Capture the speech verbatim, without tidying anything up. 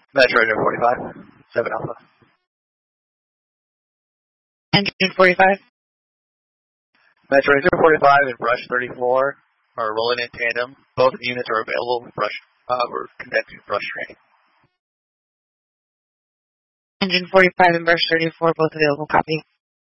Metro Ranger forty-five, seven Alpha. Engine forty-five. Metro Ranger forty-five and Brush thirty-four are rolling in tandem. Both units are available with Brush, uh, we're conducting Brush training. Engine forty-five and Brush thirty-four, both available, copy.